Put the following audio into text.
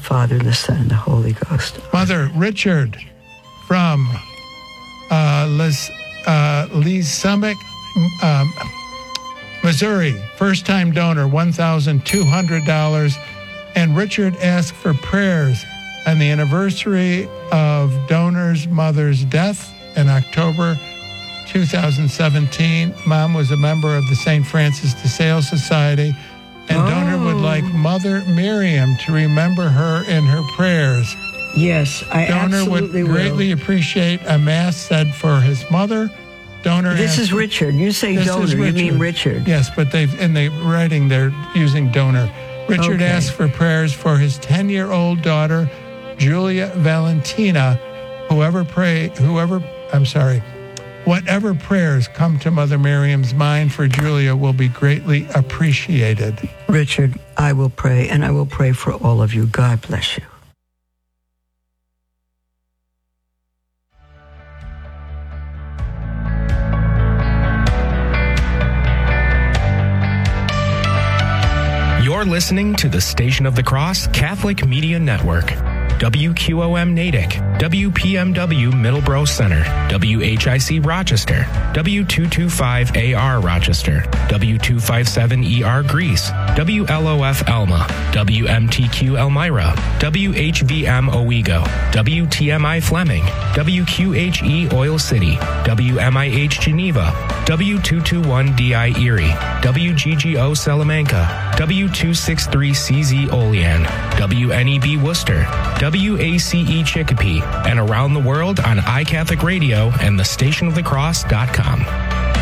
Father, and the Son, and the Holy Ghost. Mother Richard from Lee's Summit, Missouri, first-time donor, $1,200. And Richard asked for prayers on the anniversary of donor's mother's death in October 2017. Mom was a member of the St. Francis de Sales Society, and donor would like Mother Miriam to remember her in her prayers. Yes, I absolutely will. Donor would greatly appreciate a mass said for his mother. Donor. This is Richard. You say donor. You mean Richard. Yes, but in the writing they're using donor. Richard asked for prayers for his 10-year-old daughter, Julia Valentina. Whatever prayers come to Mother Miriam's mind for Julia will be greatly appreciated. Richard, I will pray, and I will pray for all of you. God bless you. You're listening to the Station of the Cross Catholic Media Network. WQOM Natick, WPMW Middleborough Center, WHIC Rochester, W225AR Rochester, W257ER Greece, WLOF Elma, WMTQ Elmira, WHVM Owego, WTMI Fleming, WQHE Oil City, WMIH Geneva, W221DI Erie, WGGO Salamanca, W263CZ Olean, WNEB Worcester, WACE Chicopee, and around the world on iCatholic Radio and thestationofthecross.com.